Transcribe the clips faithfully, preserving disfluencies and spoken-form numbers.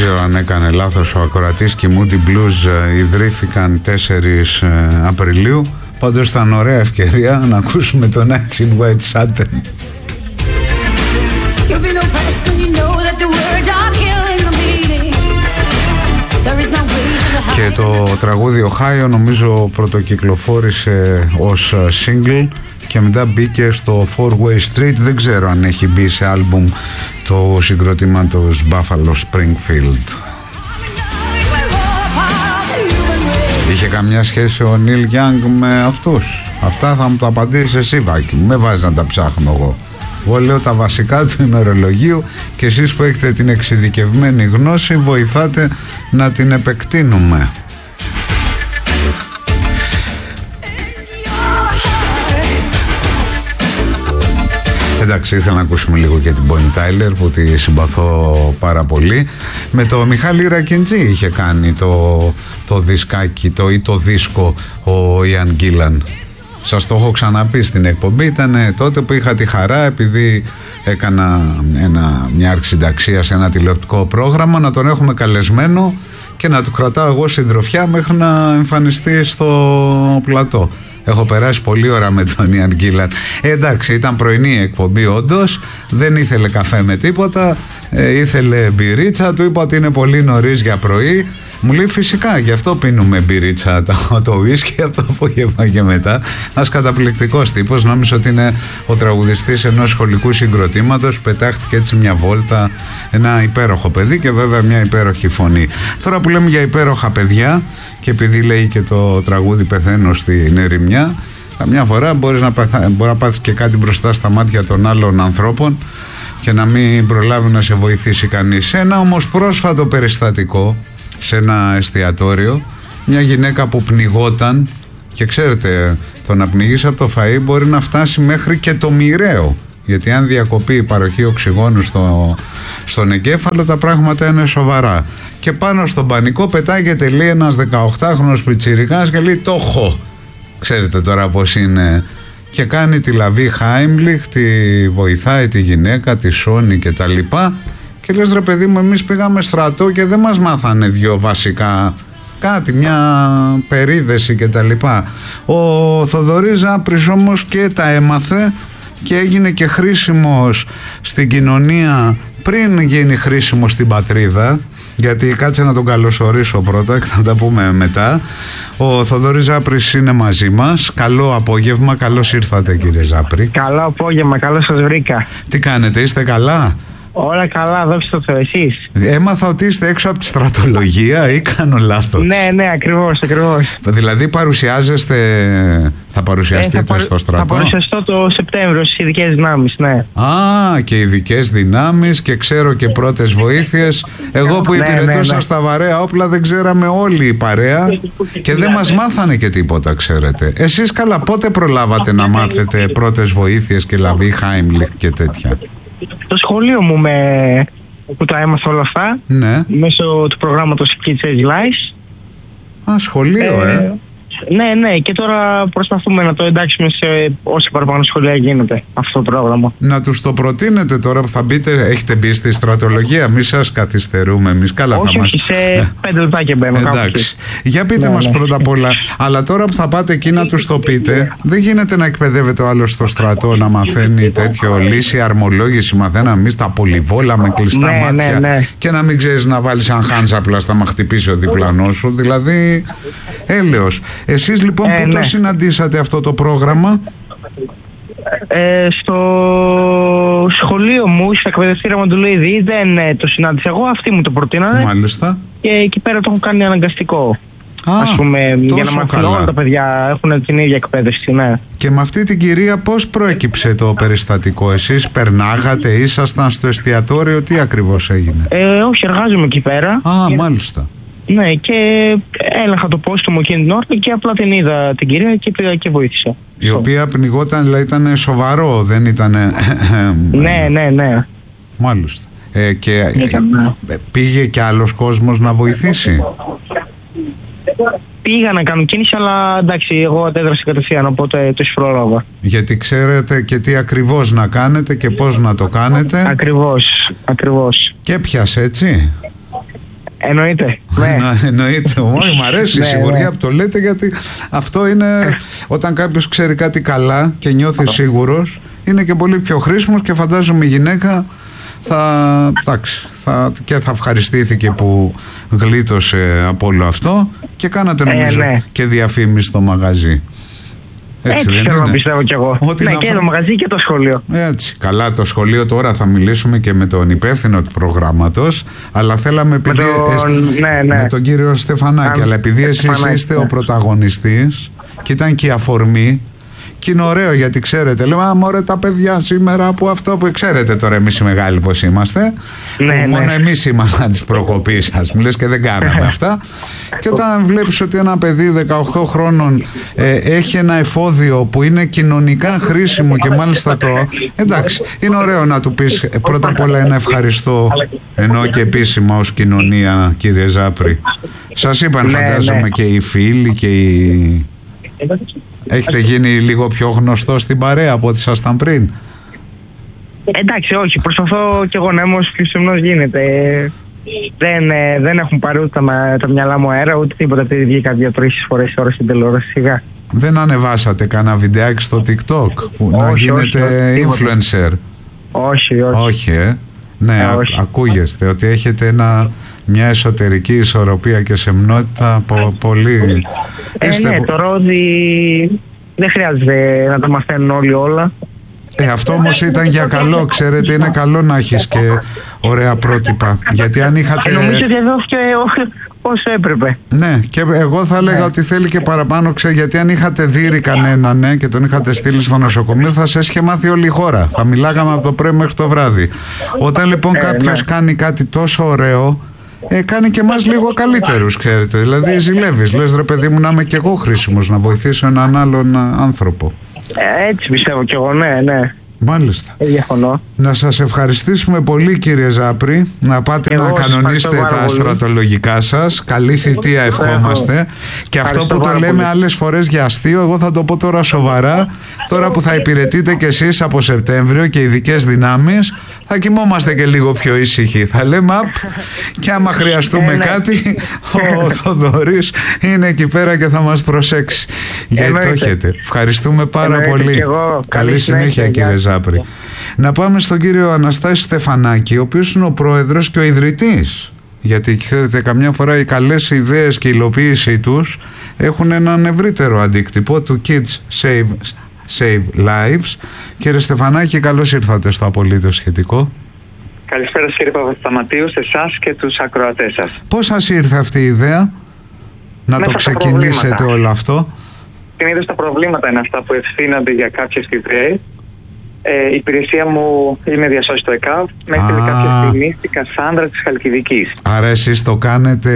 ξέρω αν έκανε λάθος ο ακροατής και οι Moody Blues ιδρύθηκαν τέσσερις Απριλίου. Πάντως ήταν ωραία ευκαιρία να ακούσουμε το Nights in White Satin. Και το τραγούδι Ohio νομίζω πρωτοκυκλοφόρησε ως single και μετά μπήκε στο Four Way Street. Δεν ξέρω αν έχει μπει σε άλμπουμ το συγκροτήματος Buffalo Springfield. Είχε καμιά σχέση ο Νίλ Γιάνγκ με αυτούς? Αυτά θα μου το απαντήσεις εσύ, Βάκη μου, με βάζεις να τα ψάχνω εγώ. Εγώ λέω τα βασικά του ημερολογίου και εσείς που έχετε την εξειδικευμένη γνώση βοηθάτε να την επεκτείνουμε. Εντάξει, ήθελα να ακούσουμε λίγο και την Bonnie Tyler που τη συμπαθώ πάρα πολύ. Με το Μιχάλη Ρακιντζή είχε κάνει το, το δισκάκι το, ή το δίσκο ο Ιαν Γκίλαν. Σας το έχω ξαναπεί στην εκπομπή. Ήταν τότε που είχα τη χαρά, επειδή έκανα ένα, μια αρχισυνταξία σε ένα τηλεοπτικό πρόγραμμα, να τον έχουμε καλεσμένο και να του κρατάω εγώ συντροφιά μέχρι να εμφανιστεί στο πλατό. Έχω περάσει πολλή ώρα με τον Ιαν Γκίλαν. Ε, εντάξει, ήταν πρωινή εκπομπή όντως. Δεν ήθελε καφέ με τίποτα. Ε, ήθελε μπυρίτσα. Του είπα ότι είναι πολύ νωρίς για πρωί. Μου λέει φυσικά, γι' αυτό πίνουμε μπυρίτσα το, το ουίσκι από το απόγευμα και μετά. Ένας καταπληκτικός τύπος. Νόμιζα ότι είναι ο τραγουδιστής ενός σχολικού συγκροτήματος. Πετάχτηκε έτσι μια βόλτα. Ένα υπέροχο παιδί και βέβαια μια υπέροχη φωνή. Τώρα που λέμε για υπέροχα παιδιά, και επειδή λέει και το τραγούδι «Πεθαίνω στην ερημιά», καμιά φορά μπορείς να, παθα... μπορεί να πάθεις και κάτι μπροστά στα μάτια των άλλων ανθρώπων και να μην προλάβει να σε βοηθήσει κανείς. Σε ένα όμως πρόσφατο περιστατικό, σε ένα εστιατόριο, μια γυναίκα που πνιγόταν, και ξέρετε, το να πνιγείς από το φαΐ μπορεί να φτάσει μέχρι και το μοιραίο, γιατί αν διακοπεί η παροχή οξυγόνου στο, στον εγκέφαλο, τα πράγματα είναι σοβαρά. Και πάνω στον πανικό πετάγεται, λέει, ένας δεκαοκτάχρονος πιτσιρικάς και λέει «το έχω». Ξέρετε τώρα πως είναι. Και κάνει τη λαβή Χάιμλιχ, τη βοηθάει τη γυναίκα, τη σώνει και τα λοιπά. Και λες, ρε παιδί μου, εμείς πήγαμε στρατό και δεν μας μάθανε δυο βασικά κάτι, μια περίδεση και τα λοιπά. Ο Θοδωρής Ζάπρης όμως και τα έμαθε και έγινε και χρήσιμος στην κοινωνία πριν γίνει χρήσιμο στην πατρίδα, γιατί κάτσε να τον καλωσορίσω πρώτα και θα τα πούμε μετά. Ο Θοδωρής Ζάπρης είναι μαζί μας. Καλό απόγευμα, καλώς ήρθατε κύριε Ζάπρη. Καλό απόγευμα, καλώς σας βρήκα. Τι κάνετε, είστε καλά? Όλα καλά, δόξα τω Θεώ, εσείς? Έμαθα ότι είστε έξω από τη στρατολογία ή κάνω λάθος? Ναι, ναι, ακριβώς, ακριβώς. Δηλαδή παρουσιάζεστε, θα παρουσιαστείτε ε, θα παρου... στο στρατό? Θα παρουσιαστώ το Σεπτέμβριο στις ειδικές δυνάμεις, ναι. Α, και ειδικές δυνάμεις και ξέρω και πρώτες βοήθειες. Εγώ που υπηρετούσα ναι, ναι, ναι. στα βαρέα όπλα δεν ξέραμε όλη η παρέα και δεν μας μάθανε και τίποτα, ξέρετε. Εσείς καλά, πότε προλάβατε να μάθετε πρώτες βοήθειες και λαβή Χάιμλιχ και τέτοια? Το σχολείο μου με... που τα έμαθα όλα αυτά, ναι. μέσω του προγράμματος Kids Age Life. Α, σχολείο, ε. ε. Ναι, ναι, και τώρα προσπαθούμε να το εντάξουμε σε όσα παραπάνω σχολεία γίνεται αυτό το πρόγραμμα. Να τους το προτείνετε τώρα που θα μπείτε, έχετε μπει στη στρατολογία, μη σας καθυστερούμε εμείς. Καλά, όχι, θα μας... όχι, σε πέντε λεπτάκια μπαίνω. Εντάξει. Για πείτε ναι, μας ναι. πρώτα απ' όλα, αλλά τώρα που θα πάτε εκεί να τους το πείτε, δεν γίνεται να εκπαιδεύεται ο άλλος στο στρατό να μαθαίνει τέτοιο λύση, αρμολόγηση, μαθαίναμε εμείς τα πολυβόλα με κλειστά ναι, μάτια ναι, ναι. και να μην ξέρεις να βάλεις αν χάντζαπλα στα μα χτυπήσει ο διπλανός σου, δηλαδή έλεος. Εσείς λοιπόν ε, που ναι. το συναντήσατε αυτό το πρόγραμμα? Ε, στο σχολείο μου, στα εκπαιδευτήρια Μοντουλοειδή, δεν ε, το συνάντησα εγώ, αυτοί μου το προτείνανε. Μάλιστα. Και εκεί πέρα το έχουν κάνει αναγκαστικό. Α, ας πούμε, για να μάθουν όλα τα παιδιά, έχουν την ίδια εκπαίδευση, ναι. Και με αυτή την κυρία πώς προέκυψε το περιστατικό? Εσείς περνάγατε, ήσασταν στο εστιατόριο, τι ακριβώς έγινε? Ε, όχι, εργάζομαι εκεί πέρα. Α, και... μάλιστα. Ναι, και έλεγχα το πόστο μου εκείνη την ώρα και απλά την είδα την κυρία και πήγα και βοήθησα. Η οποία πνιγόταν, δηλαδή ήταν σοβαρό, δεν ήταν... ναι, ναι, ναι. Μάλιστα. Ε, και Ήταν, ναι. πήγε και άλλος κόσμος να βοηθήσει? Πήγα να κάνω κίνηση, αλλά εντάξει, εγώ αντέδρασα κατευθείαν, οπότε το πρόλαβα. Γιατί ξέρετε και τι ακριβώς να κάνετε και πώς να το κάνετε. Ακριβώς, ακριβώς. Και πιάσε, έτσι. Εννοείται. Ναι. Εννοείται. Όχι, μου αρέσει η σιγουριά που το λέτε, γιατί αυτό είναι όταν κάποιος ξέρει κάτι καλά και νιώθει σίγουρος, είναι και πολύ πιο χρήσιμος και φαντάζομαι η γυναίκα θα, εντάξει, θα, και θα ευχαριστήθηκε που γλίτωσε από όλο αυτό και κάνατε νομίζω ε, ναι. και διαφήμιση στο μαγαζί. Έτσι, Έτσι δεν θέλω να πιστεύω κι εγώ. Ότι ναι, και φα... το μαγαζί και το σχολείο. Έτσι. Καλά, το σχολείο τώρα θα μιλήσουμε και με τον υπεύθυνο του προγράμματος, αλλά θέλαμε επειδή με, τον... εσ... ναι, ναι. με τον κύριο Στεφανάκη, Α, αλλά επειδή εσείς είστε ναι. ο πρωταγωνιστής και ήταν και η αφορμή. Και είναι ωραίο γιατί ξέρετε, λέμε, α, μωρέ τα παιδιά σήμερα που αυτό που ξέρετε τώρα εμείς οι μεγάλοι πως είμαστε, ναι, ναι. μόνο εμείς ήμασταν της προκοπής σας, μου λες και δεν κάναμε αυτά. Και όταν βλέπεις ότι ένα παιδί δεκαοκτώ χρόνων ε, έχει ένα εφόδιο που είναι κοινωνικά χρήσιμο και μάλιστα το, εντάξει, είναι ωραίο να του πεις πρώτα απ' όλα ένα ευχαριστώ, ενώ και επίσημα ως κοινωνία, κύριε Ζάπρη. Σας είπαν, ναι, φαντάζομαι, ναι. και οι φίλοι και οι... Έχετε γίνει λίγο πιο γνωστό στην παρέα από ό,τι ήσασταν πριν? Εντάξει, όχι. Προσπαθώ κι εγώ να είμαι όσο πιο σεμνός γίνεται. Δεν, δεν έχουν πάρει ούτε τα, τα μυαλά μου αέρα, ούτε τίποτα. επειδή βγήκα δύο-τρεις φορές ώρα στην τηλεόραση. Σιγά. Δεν ανεβάσατε κανένα βιντεάκι στο TikTok που όχι, να γίνετε όχι, όχι, influencer? Όχι, όχι. Όχι, ε. Ναι, ε, όχι. Ακούγεστε ότι έχετε ένα, μια εσωτερική ισορροπία και σεμνότητα πο, πολύ... Ε, Είστε... Ναι, το ρόδι δεν χρειάζεται να τα μαθαίνουν όλοι όλα. Ε, αυτό όμως ήταν για καλό, ξέρετε, είναι καλό να έχεις και ωραία πρότυπα. Γιατί αν είχατε... Ε, νομίζω ότι δόθηκε όσο έπρεπε. Ναι, και εγώ θα έλεγα ναι. ότι θέλει και παραπάνω, ξέρετε, γιατί αν είχατε δείρει κανέναν ναι, και τον είχατε στείλει στο νοσοκομείο, θα σε έσχε μάθει όλη η χώρα. Θα μιλάγαμε από το πρωί μέχρι το βράδυ. Όταν λοιπόν ε, κάποιος ναι. κάνει κάτι τόσο ωραίο, Ε, κάνει και εμάς λίγο καλύτερους, ξέρετε. Δηλαδή ζηλεύεις, λες ρε παιδί μου να είμαι και εγώ χρήσιμος, να βοηθήσω έναν άλλον άνθρωπο. Ε, έτσι πιστεύω κι εγώ, ναι, ναι. Μάλιστα. Ε, διαφωνώ. Να σας ευχαριστήσουμε πολύ, κύριε Ζάπρη. Να πάτε εγώ να κανονίσετε τα πολύ. στρατολογικά σας. Καλή θητεία ευχόμαστε. Έχω. Και αυτό που το λέμε πολύ. άλλες φορές για αστείο, εγώ θα το πω τώρα σοβαρά. Τώρα που θα υπηρετείτε κι εσείς από Σεπτέμβριο και ειδικές δυνάμεις, θα κοιμόμαστε και λίγο πιο ήσυχοι. Θα λέμε απ, και άμα χρειαστούμε ε, ναι. κάτι, ο Θοδωρής είναι εκεί πέρα και θα μας προσέξει. Γιατί το έχετε. Ευχαριστούμε πάρα Εννοείται πολύ. Καλή, Καλή συνέχεια, κύριε Ζάπρη. Να πάμε στον κύριο Αναστάση Στεφανάκη, ο οποίος είναι ο πρόεδρος και ο ιδρυτής. Γιατί ξέρετε, καμιά φορά οι καλές ιδέες και η υλοποίησή τους έχουν έναν ευρύτερο αντίκτυπο του Kids Save, Save Lives. Κύριε Στεφανάκη, καλώς ήρθατε στο Απολύτως Σχετικό. Καλησπέρα κύριε Παπασταματίου, σε εσάς και τους ακροατές σας. Πώς σας ήρθε αυτή η ιδέα να Μέσα το ξεκινήσετε όλο αυτό? Συνήθως τα προβλήματα είναι αυτά που ευθύνονται για κάποιες ιδέες. Ε, η υπηρεσία μου είναι διασώσει το ΕΚΑΒ. Μέχρι κάποια στιγμή στη Κασάνδρα της Χαλκιδικής. Άρα εσείς το κάνετε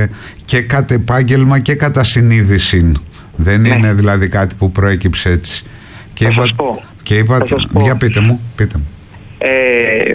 και κατ' επάγγελμα και κατά συνείδηση. Δεν ναι. είναι δηλαδή κάτι που προέκυψε έτσι. Και θα είπα, σας πω. Και είπα, για πείτε μου, πείτε μου. Ε,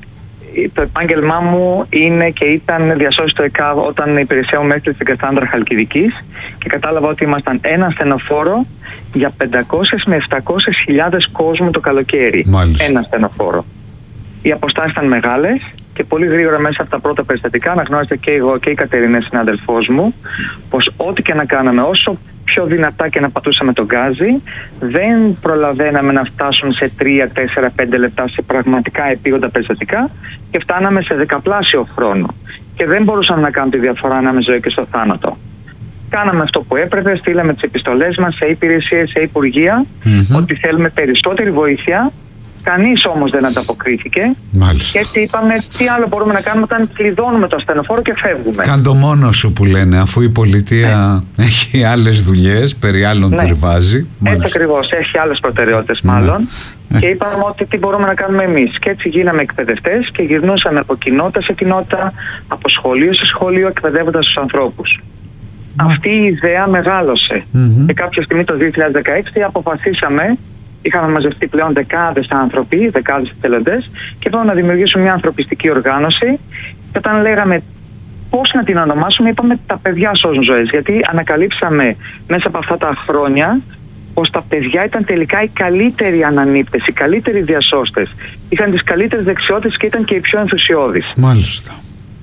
το επάγγελμά μου είναι και ήταν διασώσει το ΕΚΑΒ όταν η υπηρεσία μου μέχρι στην Κασάνδρα Χαλκιδικής και κατάλαβα ότι ήμασταν ένα ασθενοφόρο για πεντακόσιες με επτακόσιες χιλιάδες κόσμου το καλοκαίρι. Μάλιστα. Ένα ασθενοφόρο. Οι αποστάσεις ήταν μεγάλες και πολύ γρήγορα μέσα από τα πρώτα περιστατικά αναγνώριζα και εγώ και η Κατερίνα, συνάδελφός μου, πως ό,τι και να κάναμε, όσο πιο δυνατά και να πατούσαμε τον γκάζι, δεν προλαβαίναμε να φτάσουν σε τρία, τέσσερα, πέντε λεπτά σε πραγματικά επίγοντα περιστατικά και φτάναμε σε δεκαπλάσιο χρόνο. Και δεν μπορούσαμε να κάνουμε τη διαφορά ανάμεσα ζωή και στο θάνατο. Κάναμε αυτό που έπρεπε, στείλαμε τις επιστολές μας σε υπηρεσίες, σε υπουργεία, mm-hmm. ότι θέλουμε περισσότερη βοήθεια. Κανείς όμως δεν ανταποκρίθηκε. Μάλιστα. Και έτσι είπαμε τι άλλο μπορούμε να κάνουμε όταν κλειδώνουμε το ασθενοφόρο και φεύγουμε. Κάντο μόνο σου που λένε, αφού η πολιτεία ναι. έχει άλλες δουλειές, περί άλλων ναι. τριβάζει. Έτσι ακριβώς, έχει άλλες προτεραιότητες ναι. μάλλον. Ναι. Και είπαμε ότι τι μπορούμε να κάνουμε εμείς. Και έτσι γίναμε εκπαιδευτές και γυρνούσαμε από κοινότητα σε κοινότητα, από σχολείο σε σχολείο, εκπαιδεύοντας τους ανθρώπους. Μα... Αυτή η ιδέα μεγάλωσε. Mm-hmm. Και κάποια στιγμή το δύο χιλιάδες δεκαέξι αποφασίσαμε. Είχαμε μαζευτεί πλέον δεκάδες άνθρωποι, δεκάδες εθελοντές και είπαμε να δημιουργήσουμε μια ανθρωπιστική οργάνωση. Και όταν λέγαμε πώς να την ονομάσουμε, είπαμε τα παιδιά σώζουν ζωές. Γιατί ανακαλύψαμε μέσα από αυτά τα χρόνια πως τα παιδιά ήταν τελικά οι καλύτεροι ανανύπτες, οι καλύτεροι διασώστες. Είχαν τις καλύτερες δεξιότητες και ήταν και οι πιο ενθουσιώδεις. Μάλιστα.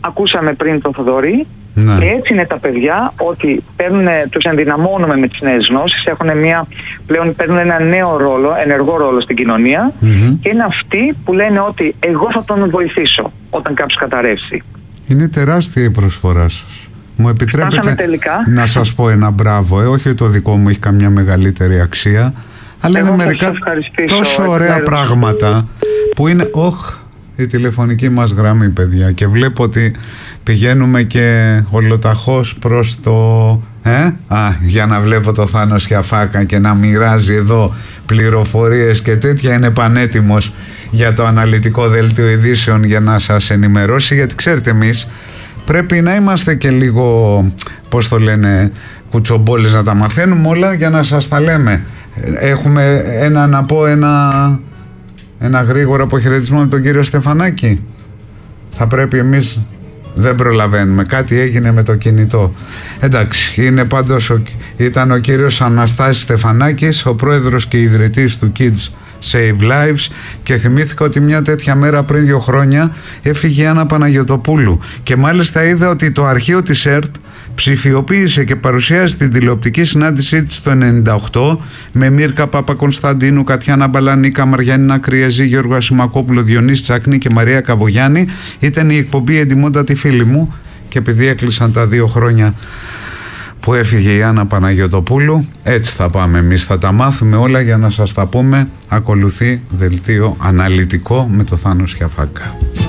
ακούσαμε πριν τον Θοδωρή. Ναι. Και έτσι είναι τα παιδιά, ότι παίρνουν, τους ενδυναμώνουμε με τις νέες γνώσεις, έχουν μια, πλέον παίρνουν ένα νέο ρόλο, ενεργό ρόλο στην κοινωνία, mm-hmm. και είναι αυτοί που λένε ότι εγώ θα τον βοηθήσω όταν κάποιος καταρρεύσει. Είναι τεράστια η προσφορά σας. Μου επιτρέπετε να σας πω ένα μπράβο, ε? Όχι ότι το δικό μου έχει καμιά μεγαλύτερη αξία, αλλά εγώ είναι μερικά τόσο ωραία μέρος. πράγματα που είναι... Οχ, η τηλεφωνική μας γραμμή, παιδιά, και βλέπω ότι πηγαίνουμε και ολοταχώς προς το... Ε? Α, για να βλέπω το Θάνο Σιαφάκα και να μοιράζει εδώ πληροφορίες και τέτοια. Είναι πανέτοιμος για το αναλυτικό δελτίο ειδήσεων για να σας ενημερώσει, γιατί ξέρετε, εμείς πρέπει να είμαστε και λίγο, πώς το λένε, κουτσομπόλες, να τα μαθαίνουμε όλα για να σας τα λέμε. Έχουμε ένα, να πω ένα... Ένα γρήγορο αποχαιρετισμό με τον κύριο Στεφανάκη. Θα πρέπει εμείς, δεν προλαβαίνουμε. Κάτι έγινε με το κινητό. Εντάξει, είναι πάντως ο, ήταν ο κύριος Αναστάσης Στεφανάκης, ο πρόεδρος και ιδρυτής του Kids Save Lives, και θυμήθηκα ότι μια τέτοια μέρα πριν δύο χρόνια έφυγε η Άννα Παναγιωτοπούλου, και μάλιστα είδα ότι το αρχείο της ΕΡΤ ψηφιοποίησε και παρουσίασε την τηλεοπτική συνάντησή της το ενενήντα οκτώ με Μίρκα Παπακωνσταντίνου, Κατιάνα Μπαλανίκα, Μαριάννα Κρυαζή, Γιώργο Ασημακόπουλο, Διονύση Τσάκνη και Μαρία Καβογιάννη. Ήταν η εκπομπή «Εντιμότατη φίλη μου», και επειδή έκλεισαν τα δύο χρόνια που έφυγε η Άννα Παναγιωτοπούλου, έτσι θα πάμε εμείς, θα τα μάθουμε όλα για να σας τα πούμε. Ακολουθεί δελτίο αναλυτικό με το Θάνο Σιαφάκα.